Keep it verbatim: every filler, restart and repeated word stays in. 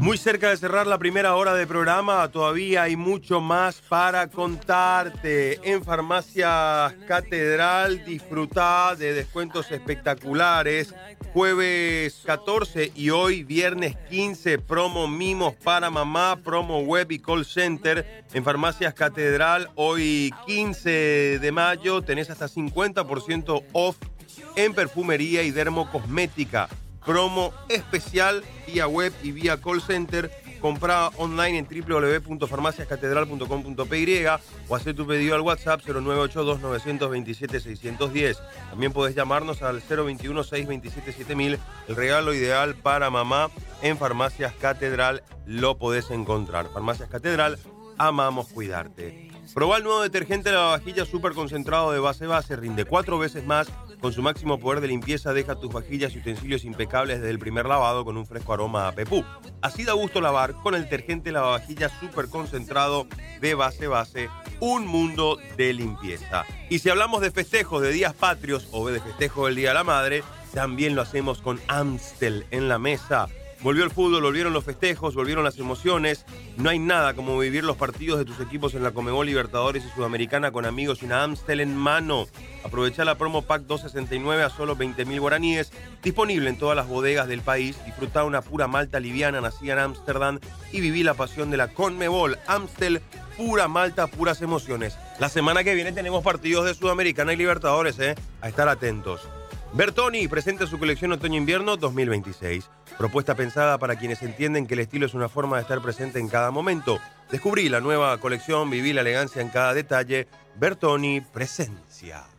Muy cerca de cerrar la primera hora de programa, todavía hay mucho más para contarte. En Farmacias Catedral disfrutá de descuentos espectaculares. Jueves catorce y hoy viernes quince, promo mimos para mamá, promo web y call center. En Farmacias Catedral, hoy quince de mayo, tenés hasta cincuenta por ciento off en perfumería y dermocosmética. Promo especial vía web y vía call center. Comprá online en w w w punto farmacias catedral punto com punto p y o haz tu pedido al WhatsApp cero nueve ocho dos nueve dos siete seis uno cero. También podés llamarnos al cero veintiuno seis veintisiete siete mil. El regalo ideal para mamá en Farmacias Catedral lo podés encontrar. Farmacias Catedral, amamos cuidarte. Probá el nuevo detergente de lavavajillas súper concentrado de base base. Rinde cuatro veces más. Con su máximo poder de limpieza, deja tus vajillas y utensilios impecables desde el primer lavado con un fresco aroma a pepú. Así da gusto lavar con el detergente lavavajillas súper concentrado de base base. Un mundo de limpieza. Y si hablamos de festejos de días patrios o de festejo del Día de la Madre, también lo hacemos con Amstel en la mesa. Volvió el fútbol, volvieron los festejos, volvieron las emociones. No hay nada como vivir los partidos de tus equipos en la Conmebol Libertadores y Sudamericana con amigos y una Amstel en mano. Aprovecha la promo Pack doscientos sesenta y nueve a solo veinte mil guaraníes. Disponible en todas las bodegas del país. Disfruta una pura malta liviana nacida en Ámsterdam y viví la pasión de la Conmebol. Amstel, pura malta, puras emociones. La semana que viene tenemos partidos de Sudamericana y Libertadores, ¿eh? A estar atentos. Bertoni presenta su colección Otoño-Invierno dos mil veintiséis. Propuesta pensada para quienes entienden que el estilo es una forma de estar presente en cada momento. Descubrí la nueva colección, viví la elegancia en cada detalle. Bertoni, presencia.